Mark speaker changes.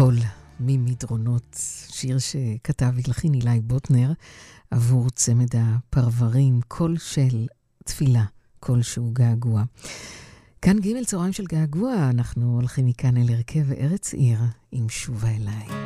Speaker 1: קול ממדרונות, שיר שכתב והלחין אילי בוטנר עבור צמד הפרברים, קול של תפילה, קול שהוא געגוע. כאן ג' צהריים של געגוע, אנחנו הולכים מכאן אל הרכב ארץ עיר עם שובה אליי.